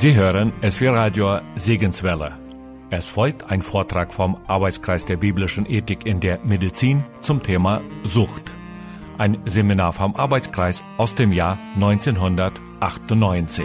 Sie hören SW Radio Segenswelle. Es folgt ein Vortrag vom Arbeitskreis der biblischen Ethik in der Medizin zum Thema Sucht. Ein Seminar vom Arbeitskreis aus dem Jahr 1998.